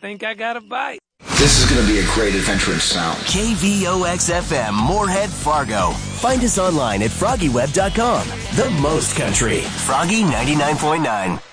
think I got a bite. This is going to be a great adventure in sound. KVOX-FM, Moorhead, Fargo. Find us online at FroggyWeb.com. The most country. Froggy 99.9.